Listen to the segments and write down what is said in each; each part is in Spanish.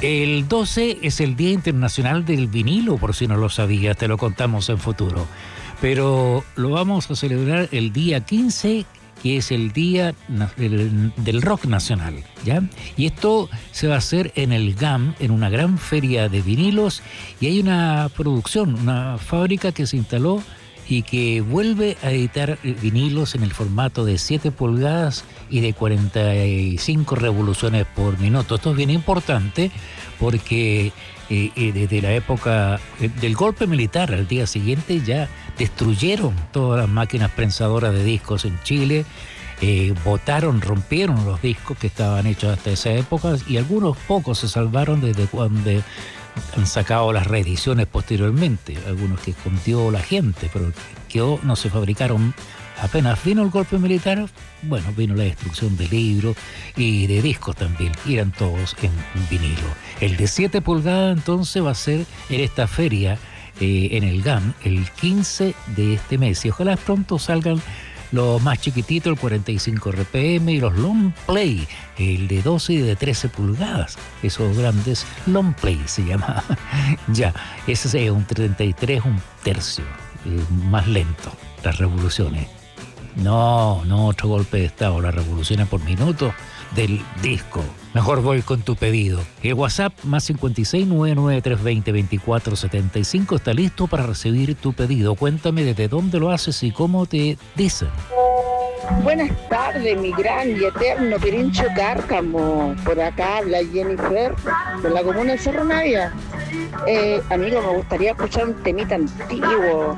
El 12 es el Día Internacional del Vinilo, por si no lo sabías, te lo contamos en futuro. Pero lo vamos a celebrar el día 15, que es el Día del Rock Nacional, ¿ya? Y esto se va a hacer en el GAM, en una gran feria de vinilos, y hay una producción, una fábrica que se instaló y que vuelve a editar vinilos en el formato de 7 pulgadas y de 45 revoluciones por minuto. Esto es bien importante porque desde la época del golpe militar al día siguiente ya destruyeron todas las máquinas prensadoras de discos en Chile, rompieron los discos que estaban hechos hasta esa época y algunos pocos se salvaron desde cuando han sacado las reediciones posteriormente, algunos que escondió la gente, pero no se fabricaron. Apenas vino el golpe militar, bueno, vino la destrucción de libros y de discos también, y eran todos en vinilo. El de 7 pulgadas entonces va a ser en esta feria en el GAM el 15 de este mes, y ojalá pronto salgan los más chiquititos, el 45 RPM, y los long play, el de 12 y de 13 pulgadas, esos grandes long play se llama. Ya, ese es un 33, un tercio, más lento, las revoluciones. No otro golpe de estado, las revoluciones por minuto del disco. Mejor voy con tu pedido. El WhatsApp más 56 99 320 24 75 está listo para recibir tu pedido. Cuéntame desde dónde lo haces y cómo te dicen. Buenas tardes, mi gran y eterno Pirincho Cárcamo. Por acá habla Jennifer, de la comuna de Cerro Navia. Amigo, me gustaría escuchar un temita antiguo.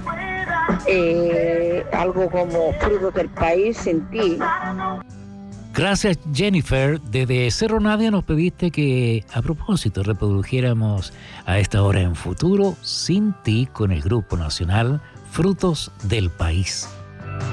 Algo como Frutos del País sin ti. Gracias, Jennifer. Desde Cerro Navia nos pediste que, a propósito, reprodujéramos a esta hora en futuro Sin Ti con el grupo nacional Frutos del País.